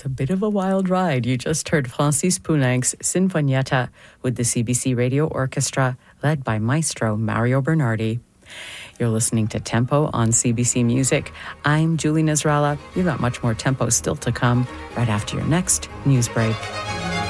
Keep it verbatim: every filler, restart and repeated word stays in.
It's a bit of a wild ride. You just heard Francis Poulenc's Sinfonietta with the C B C Radio Orchestra, led by Maestro Mario Bernardi. You're listening to Tempo on C B C Music. I'm Julie Nasrallah. You've got much more Tempo still to come right after your next news break.